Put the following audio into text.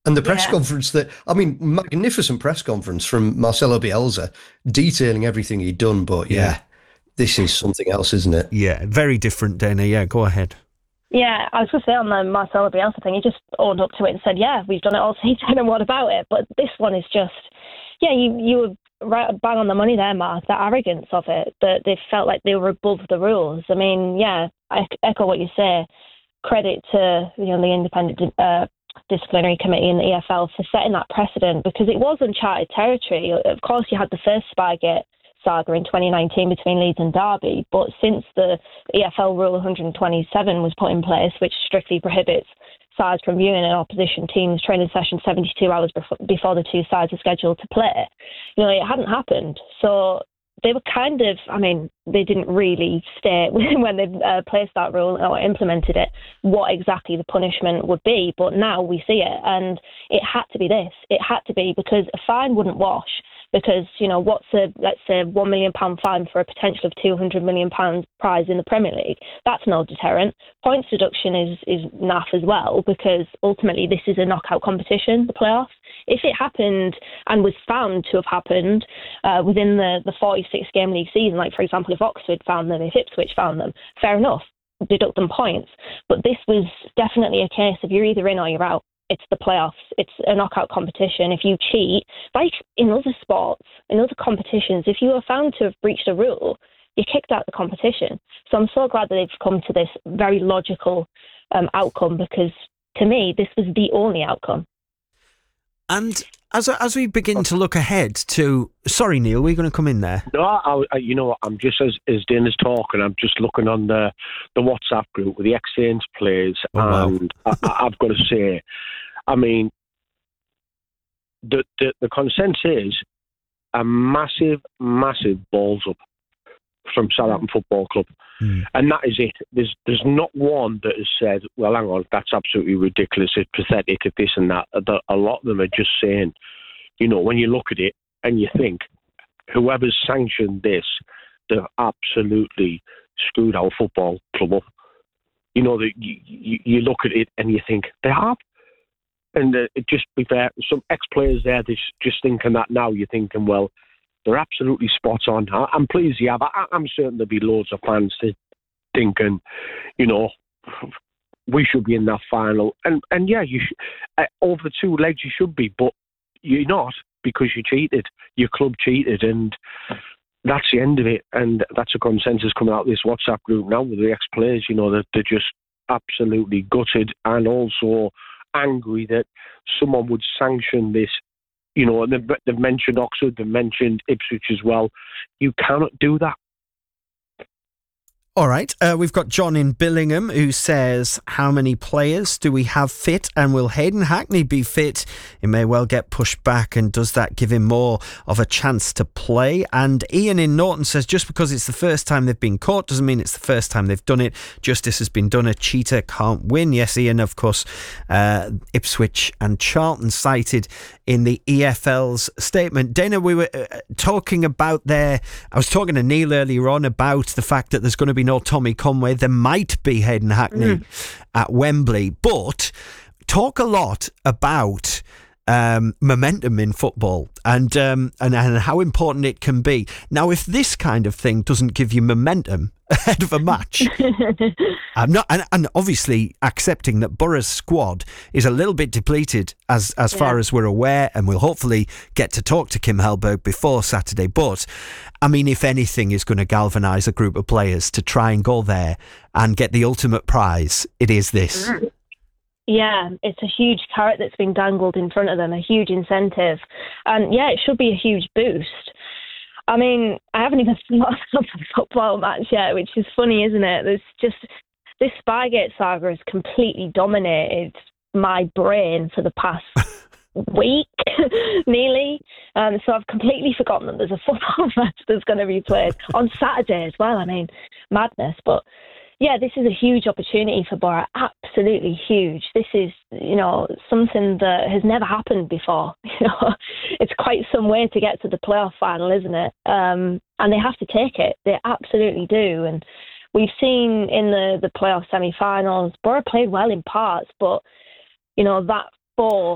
And the press Yeah. conference magnificent press conference from Marcelo Bielsa detailing everything he'd done. But Yeah. yeah, this is something else, isn't it? Yeah, very different, Dana. Yeah, go ahead. Yeah, I was going to say on the Marcelo Bielsa thing, he just owned up to it and said, yeah, we've done it all season and what about it? But this one is just, yeah, you were right bang on the money there, Mark, the arrogance of it, that they felt like they were above the rules. I mean, yeah, I echo what you say. Credit to, the independent disciplinary committee in the EFL for setting that precedent, because it was uncharted territory. Of course, you had the first Spygate saga in 2019 between Leeds and Derby, but since the EFL Rule 127 was put in place, which strictly prohibits sides from viewing an opposition team's training session 72 hours before the two sides are scheduled to play, it hadn't happened. So they were they didn't really state when they placed that rule or implemented it what exactly the punishment would be. But now we see it, and it had to be this. It had to be, because a fine wouldn't wash. Because, what's let's say, £1 million fine for a potential of £200 million prize in the Premier League? That's no deterrent. Points deduction is naff as well, because ultimately this is a knockout competition, the playoffs. If it happened and was found to have happened within the 46-game league season, like, for example, if Oxford found them, if Ipswich found them, fair enough, deduct them points. But this was definitely a case of you're either in or you're out. It's the playoffs. It's a knockout competition. If you cheat, like in other sports, in other competitions, if you are found to have breached a rule, you're kicked out of the competition. So I'm so glad that they've come to this very logical outcome, because to me, this was the only outcome. And as we begin to look ahead to... Sorry, Neil, we're going to come in there. No, I'm just, as Dana's talking, I'm just looking on the WhatsApp group with the ex-Saints players, and I've got to say, I mean, the consensus is a massive, massive balls up from Southampton Football Club. And that is it. There's not one that has said, well, hang on, that's absolutely ridiculous, it's pathetic, it's this and that. A lot of them are just saying, when you look at it and you think, whoever's sanctioned this, they've absolutely screwed our football club up. That you look at it and you think, they have. And just be fair, some ex-players there, they're just thinking that now. You're thinking, well, they're absolutely spot on. I'm pleased you have. I'm certain there'll be loads of fans thinking, we should be in that final. And yeah, you over the two legs you should be, but you're not, because you cheated. Your club cheated, and that's the end of it. And that's a consensus coming out of this WhatsApp group now with the ex-players. That they're just absolutely gutted and also angry that someone would sanction this. And they've mentioned Oxford, they've mentioned Ipswich as well. You cannot do that. All right, we've got John in Billingham who says, how many players do we have fit, and will Hayden Hackney be fit? He may well get pushed back, and does that give him more of a chance to play? And Ian in Norton says, just because it's the first time they've been caught doesn't mean it's the first time they've done it. Justice has been done. A cheater can't win. Yes, Ian, of course, Ipswich and Charlton cited in the EFL's statement. Dana, we were talking about I was talking to Neil earlier on about the fact that there's going to be no Tommy Conway. There might be Hayden Hackney at Wembley, but talk a lot about momentum in football and how important it can be. Now, if this kind of thing doesn't give you momentum ahead of a match, I'm not, and obviously accepting that Borough's squad is a little bit depleted as far as we're aware, and we'll hopefully get to talk to Kim Hellberg before Saturday. But I mean, if anything is going to galvanise a group of players to try and go there and get the ultimate prize, it is this. Yeah, it's a huge carrot that's been dangled in front of them, a huge incentive. And yeah, it should be a huge boost. I mean, I haven't even started a football match yet, which is funny, isn't it? There's just, this Spygate saga has completely dominated my brain for the past week, nearly. So I've completely forgotten that there's a football match that's going to be played on Saturday as well. I mean, madness. But yeah, this is a huge opportunity for Borough. Absolutely huge. This is, something that has never happened before. It's quite some way to get to the playoff final, isn't it? And they have to take it. They absolutely do. And we've seen in the playoff semi-finals, Borough played well in parts, but, that 4